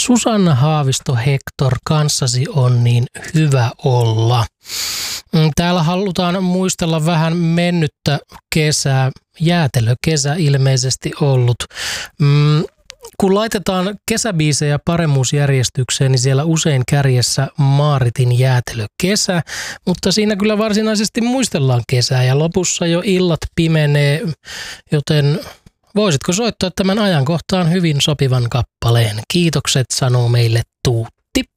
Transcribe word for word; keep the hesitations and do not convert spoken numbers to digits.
Susanna Haavisto Hector, kanssasi on niin hyvä olla. Täällä halutaan muistella vähän mennyttä kesää, jäätelökesä ilmeisesti ollut. Kun laitetaan kesäbiisejä paremmuusjärjestykseen, niin siellä usein kärjessä Maaritin jäätelökesä, mutta siinä kyllä varsinaisesti muistellaan kesää ja lopussa jo illat pimenee, joten voisitko soittaa tämän ajankohtaan hyvin sopivan kappaleen? Kiitokset, sanoo meille Tuut.